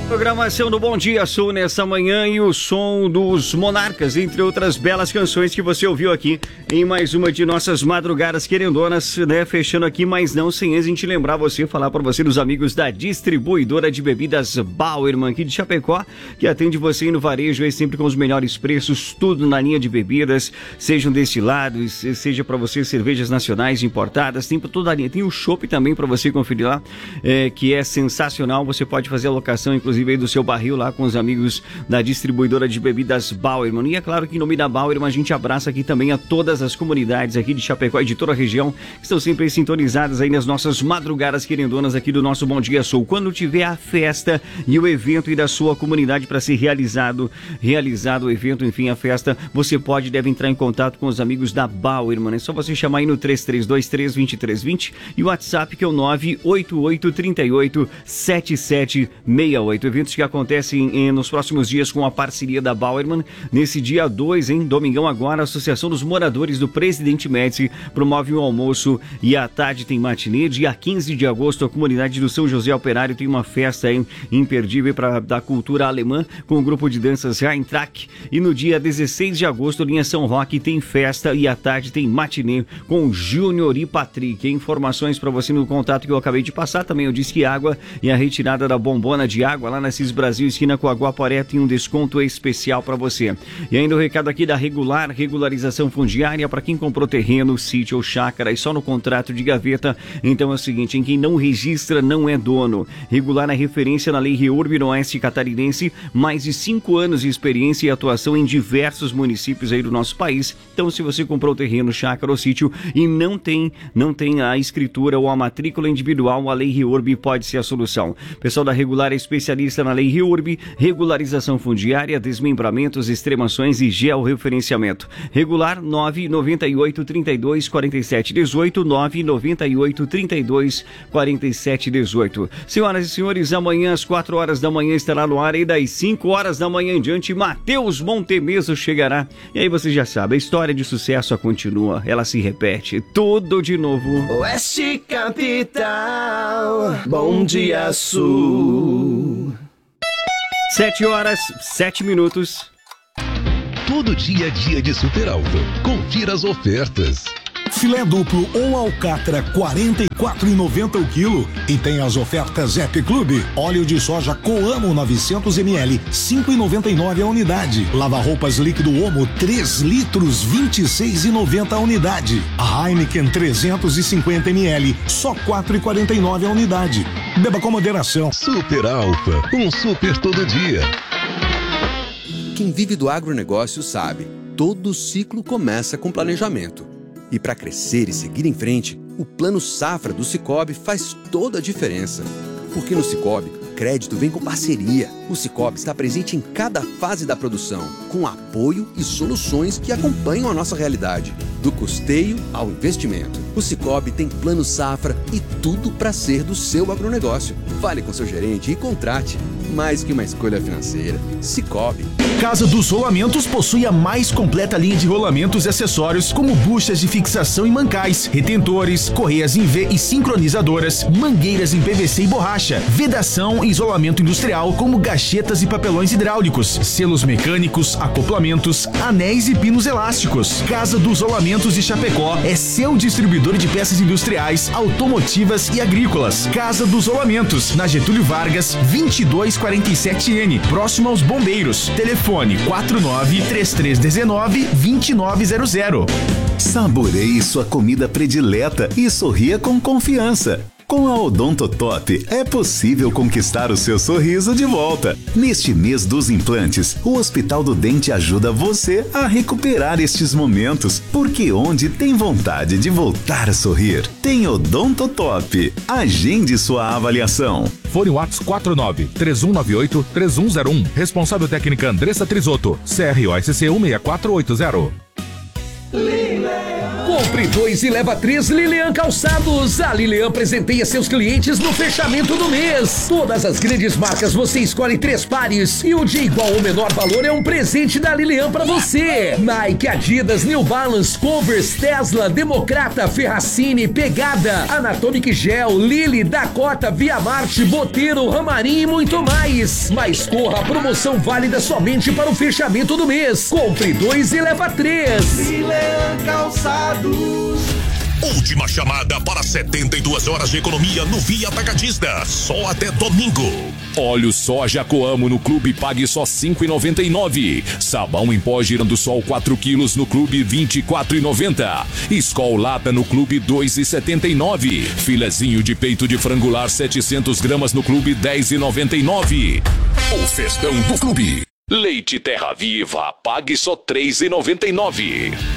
Programação do Bom Dia Sul nessa manhã e o som dos Monarcas, entre outras belas canções que você ouviu aqui em mais uma de nossas madrugadas querendonas, né? Fechando aqui, mas não sem antes a gente lembrar você, falar para você dos amigos da distribuidora de bebidas Bauerman aqui de Chapecó, que atende você no varejo aí sempre com os melhores preços, tudo na linha de bebidas, sejam destilados, seja para você cervejas nacionais importadas, tem para toda a linha, tem o chopp também para você conferir lá, que é sensacional, você pode fazer a locação inclusive aí do seu barril lá com os amigos da distribuidora de bebidas Bauerman. E é claro que em nome da Bauerman a gente abraça aqui também a todas as comunidades aqui de Chapecó e de toda a região que estão sempre aí sintonizadas aí nas nossas madrugadas querendonas aqui do nosso Bom Dia Sul. Quando tiver a festa e o evento aí da sua comunidade para ser realizado o evento, enfim, a festa, você pode e deve entrar em contato com os amigos da Bauerman. É só você chamar aí no 3323-2320 e o WhatsApp que é o 988387768. Eventos que acontecem nos próximos dias com a parceria da Bauerman. Nesse dia 2, domingão agora, a Associação dos Moradores do Presidente Médici promove um almoço e à tarde tem matinê. Dia 15 de agosto, a comunidade do São José Operário tem uma festa imperdível da cultura alemã com o grupo de danças Rheintrack. E no dia 16 de agosto, linha São Roque tem festa e à tarde tem matinê com Júnior e Patrick. Informações para você no contato que eu acabei de passar. Também eu disse que água e a retirada da bombona de água lá na Cis Brasil, esquina com a Guaporé, tem um desconto especial para você. E ainda o recado aqui da regularização fundiária para quem comprou terreno, sítio ou chácara e só no contrato de gaveta. Então é o seguinte, em quem não registra não é dono. Regular é referência na Lei REURB no Oeste Catarinense, mais de 5 anos de experiência e atuação em diversos municípios aí do nosso país. Então se você comprou terreno, chácara ou sítio e não tem a escritura ou a matrícula individual, a Lei REURB pode ser a solução. O pessoal da Regular é especialista na Lei REURB, regularização fundiária, desmembramentos, extremações e georreferenciamento. Regular 998 32 47 18, 998 32 47 18. Senhoras e senhores, amanhã às 4 horas da manhã estará no ar e das 5 horas da manhã em diante, Matheus Montemeso chegará. E aí você já sabe, a história de sucesso continua, ela se repete, tudo de novo. Oeste Capital, Bom Dia Sul. 7 horas, 7 minutos. Todo dia é dia de Super Alfa. Confira as ofertas. Filé duplo ou alcatra, R$ 44,90 o quilo. E tem as ofertas App Clube. Óleo de soja Coamo 900 ml, R$ 5,99 a unidade. Lava-roupas líquido Omo, 3 litros, R$ 26,90 a unidade. A Heineken 350 ml, só R$ 4,49 a unidade. Beba com moderação. Super Alfa, um super todo dia. Quem vive do agronegócio sabe, todo ciclo começa com planejamento. E para crescer e seguir em frente, o Plano Safra do Sicoob faz toda a diferença. Porque no Sicoob, crédito vem com parceria. O Sicoob está presente em cada fase da produção, com apoio e soluções que acompanham a nossa realidade. Do custeio ao investimento. O Sicoob tem Plano Safra e tudo para ser do seu agronegócio. Fale com seu gerente e contrate. Mais que uma escolha financeira. Sicoob. Casa dos Rolamentos possui a mais completa linha de rolamentos e acessórios, como buchas de fixação e mancais, retentores, correias em V e sincronizadoras, mangueiras em PVC e borracha, vedação e isolamento industrial, como gachetas e papelões hidráulicos, selos mecânicos, acoplamentos, anéis e pinos elásticos. Casa dos Rolamentos de Chapecó é seu distribuidor de peças industriais, automotivas e agrícolas. Casa dos Rolamentos, na Getúlio Vargas, 2247N, próximo aos Bombeiros. Telefone 49-3319-2900. Saboreie sua comida predileta e sorria com confiança. Com a Odontotop é possível conquistar o seu sorriso de volta. Neste mês dos implantes, o Hospital do Dente ajuda você a recuperar estes momentos, porque onde tem vontade de voltar a sorrir, tem Odontotop. Agende sua avaliação. Fone Whats 49-3198-3101. Responsável técnica Andressa Trisotto. CROSC 16480. Compre 2 e leva 3 Lilian Calçados. A Lilian presenteia seus clientes no fechamento do mês. Todas as grandes marcas você escolhe 3 pares e o de igual ou menor valor é um presente da Lilian pra você. Nike, Adidas, New Balance, Converse, Tesla, Democrata, Ferracini, Pegada, Anatomic Gel, Lily, Dakota, Via Marte, Boteiro, Ramarim e muito mais. Mas corra, a promoção válida somente para o fechamento do mês. Compre 2 e leva 3. Lilian Calçados. Última chamada para 72 horas de economia no Via Atacadista. Só até domingo. Óleo soja Coamo no Clube pague só R$ 5,99. Sabão em pó Girando Sol 4 quilos no Clube R$ 24,90. Skol Lata no Clube R$ 2,79. Filezinho de peito de frangular 700 gramas no Clube R$ 10,99. O festão do Clube. Leite Terra Viva pague só R$ 3,99.